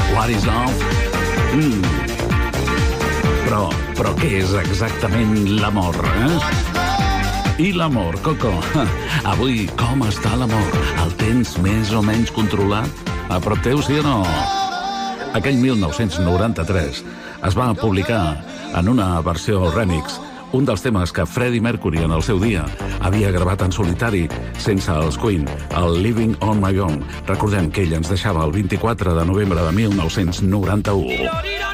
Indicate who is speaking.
Speaker 1: What is love? Però què és exactament l'amor, I l'amor, Coco? Avui, com està l'amor? El tens més o menys controlat? A prop teu, sí o no? Aquell 1993 es va publicar en una versió remix un dels temes que Freddie Mercury en el seu dia havia gravat en solitari sense els Queen, el Living on My Own. Recordem que ell ens deixava el 24 de novembre de 1991.